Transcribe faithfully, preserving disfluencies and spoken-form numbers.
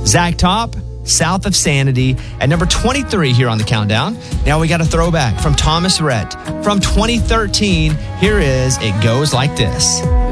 Zach Top, South of Sanity at number twenty-three here on the countdown. Now we got a throwback from Thomas Rhett. From twenty thirteen, here is It Goes Like This.